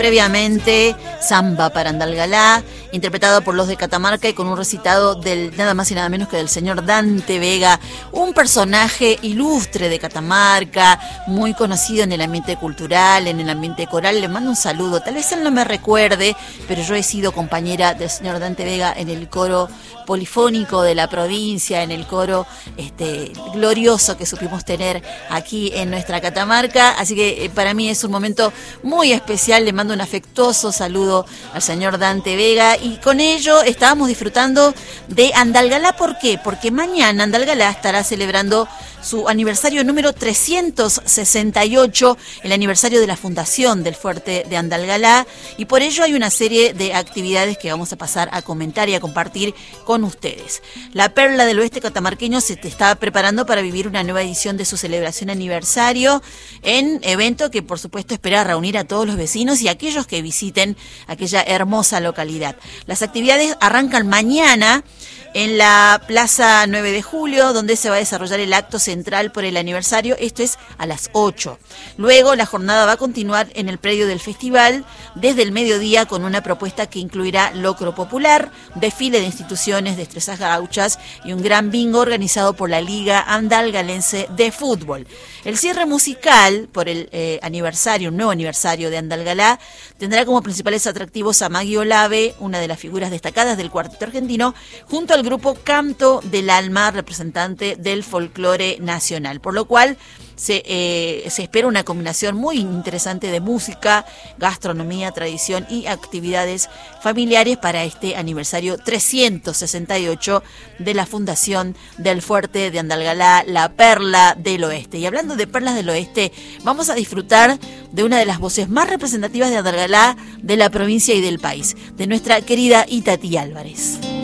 previamente Samba para Andalgalá, interpretado por los de Catamarca y con un recitado del nada más y nada menos que del señor Dante Vega, un personaje ilustre de Catamarca, muy conocido en el ambiente cultural, en el ambiente coral. Le mando un saludo, tal vez él no me recuerde, pero yo he sido compañera del señor Dante Vega en el coro polifónico de la provincia, en el coro glorioso que supimos tener aquí en nuestra Catamarca, así que para mí es un momento muy especial. Le mando un afectuoso saludo al señor Dante Vega y con ello estábamos disfrutando de Andalgalá. ¿Por qué? Porque mañana Andalgalá estará celebrando su aniversario número 368, el aniversario de la fundación del Fuerte de Andalgalá, y por ello hay una serie de actividades que vamos a pasar a comentar y a compartir con ustedes. La Perla del Oeste catamarqueño se está preparando para vivir una nueva edición de su celebración aniversario, en evento que por supuesto espera reunir a todos los vecinos y a aquellos que visiten aquella hermosa localidad. Las actividades arrancan mañana en la Plaza 9 de Julio, donde se va a desarrollar el acto central por el aniversario. Esto es a las 8. Luego la jornada va a continuar en el predio del festival desde el mediodía con una propuesta que incluirá locro popular, desfile de instituciones, destrezas gauchas y un gran bingo organizado por la Liga Andalgalense de Fútbol. El cierre musical por el un nuevo aniversario de Andalgalá, tendrá como principales atractivos a Maggie Olave, una de las figuras destacadas del cuarteto argentino, junto al grupo Canto del Alma, representante del folclore nacional, por lo cual se espera una combinación muy interesante de música, gastronomía, tradición y actividades familiares para este aniversario 368 de la fundación del Fuerte de Andalgalá, la Perla del Oeste. Y hablando de Perlas del Oeste, vamos a disfrutar de una de las voces más representativas de Andalgalá, de la provincia y del país, de nuestra querida Itatí Álvarez.